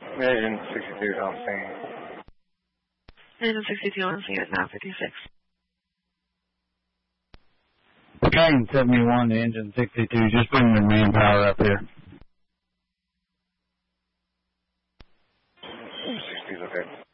Engine 62 on scene. Engine 62 on scene at 9:56. Train 71 to Engine 62, just bring the manpower up here. 60 is okay.